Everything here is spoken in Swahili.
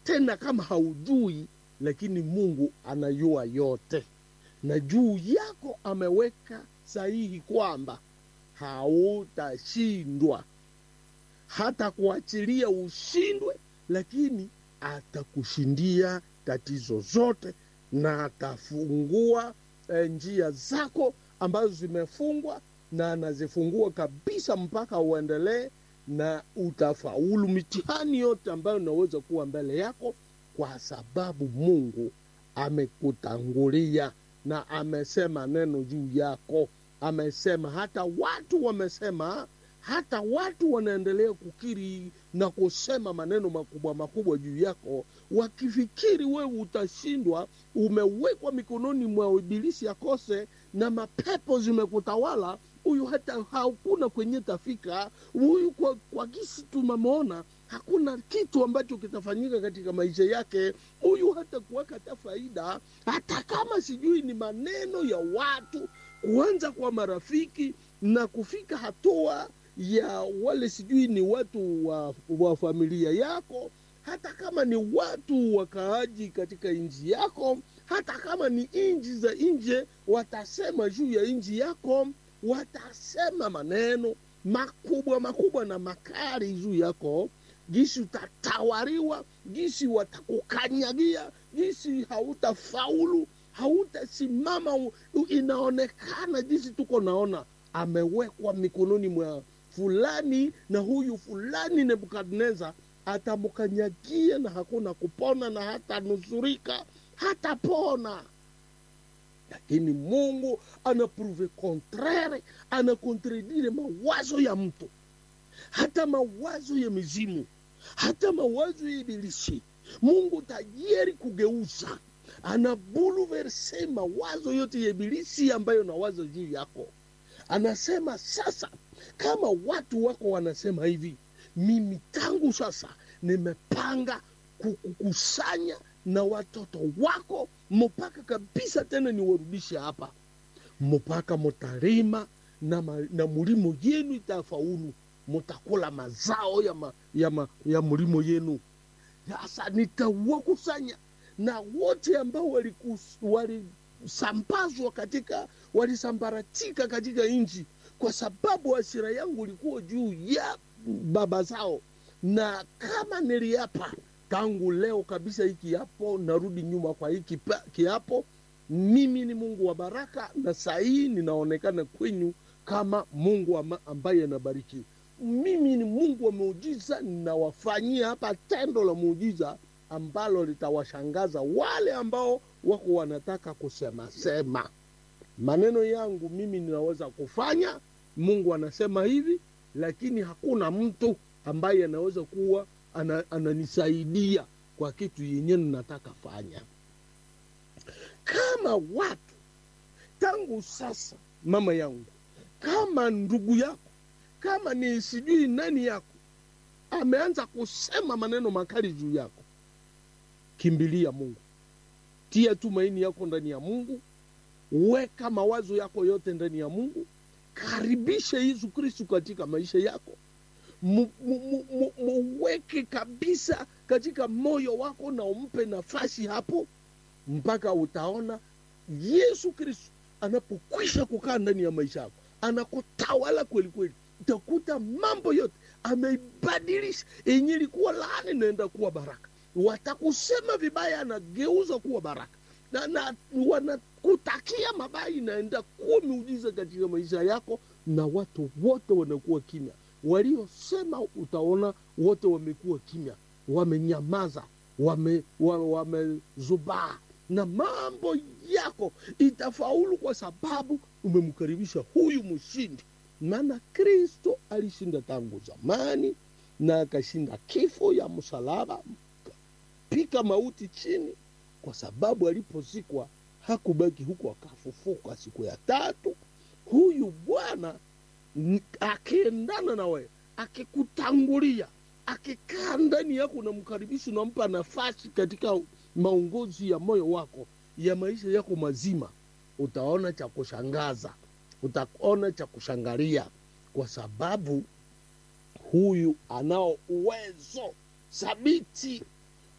tena kama haujui, lakini Mungu anajua yote. Na juu yako ameweka sahihi kwamba hautashindwa. Hata kuachilia ushindwe, lakini atakushindia tatizo zote na atafungua njia zako ambazo zimefungwa, na anazifungua kabisa mpaka uendelee na utafaulu mitihani yote ambayo inaweza kuwa mbele yako, kwa sababu Mungu amekutangulia na amesema neno juu yako. Amesema, hata watu wamesema, hata watu wanaendelea kukiri na kusema maneno makubwa makubwa juu yako, wakifikiri wewe utashindwa. Umewekwa mikononi mwa ibilisi akose, na mapepo zimekutawala. Huyu hata hakuna kwenye tafika. Huyu kwa gisi tumemuona, hakuna kitu ambacho kitafanyika katika maisha yake. Huyu hata kuweka hata faida, hata kama sijui ni maneno ya watu, kuanza kwa marafiki na kufika hatua ya wale sijui ni watu wa familia yako, hata kama ni watu wakaaji katika nchi yako, hata kama ni nchi za nje, watasema juu ya nchi yako, watasema maneno makubwa makubwa na makali juu yako, gisi utatawariwa, gisi watakukanyagia, gisi hautafaulu, hautasimama. Inaonekana jinsi tuko naona amewekwa mikononi mwa fulani, na huyu fulani Nebukadneza atamukanyagia na hakuna kupona, na hata nusurika, hata pona. Lakini Mungu anaprove contraire, anakontredire mawazo ya mtu, hata mawazo ya mizimu, hata mawazo ya ibilisi. Mungu tayari kugeuza, anabuluverse mawazo yote ya ibilisi ambayo nawaza juu yako. Anasema, sasa kama watu wako wanasema hivi, mimi tangu sasa nimepanga kukusanya na watoto wako mpaka kabisa tena niwarudishe hapa, mpaka mutarima na mulimo yenu itafaulu, mutakula mazao ya mulimo yenu. Sasa nitawakusanya na wote ambao walisambazwa walisambaratika katika nchi, kwa sababu hasira yangu ilikuwa juu ya baba zao. Na kama niliapa tangu leo kabisa, hiki hapo narudi nyuma kwa hiki kiapo. Mimi ni Mungu wa baraka, na saa hii ninaonekana kwenyu kama Mungu ambaye anabariki. Mimi ni Mungu wa muujiza, ninawafanyia hapa tendo la muujiza ambalo litawashangaza wale ambao wako wanataka kusema maneno yangu. Mimi ninaweza kufanya, Mungu anasema hivi, lakini hakuna mtu ambaye anaweza kuwa ananisaidia kwa kitu yenyewe ninataka fanya. Kama watu tangu sasa, mama yangu, kama ndugu yako, kama ni sijui nani yako, ameanza kusema maneno makali juu yako, kimbilia Mungu. Tia tumaini yako ndani ya Mungu. Weka mawazo yako yote ndani ya Mungu. Karibisha Yesu Kristo katika maisha yako. Muweke kabisa katika moyo wako na umpe nafasi hapo, mpaka utaona Yesu Kristo anapokwisha kukaa ndani ya maisha yako, anakutawala kweli kweli. Utakuta mambo yote ameibadilisha. Yenye ilikuwa laana inaenda kuwa baraka. Watakusema vibaya, anageuza kuwa baraka. Na wanakutakia mabaya, inaenda kuwa miujiza katika maisha yako, na watu wote wanakuwa kimya. Waliosema utaona wote wamekuwa kimya, wamenyamaza, wamezubaa, na mambo yako itafaulu kwa sababu umemkaribisha huyu mshindi. Maana Kristo alishinda tangu zamani, na akashinda kifo ya msalaba, pika mauti chini, kwa sababu alipozikwa hakubaki huko, akafufuka siku ya tatu. Huyu Bwana akiendana na wewe, akikutangulia, akikaa ndani yako, na mkaribishi, unampa nafasi katika maongozi ya moyo wako, ya maisha yako mazima, utaona cha kushangaza, utaona cha kushangalia, kwa sababu huyu anao uwezo thabiti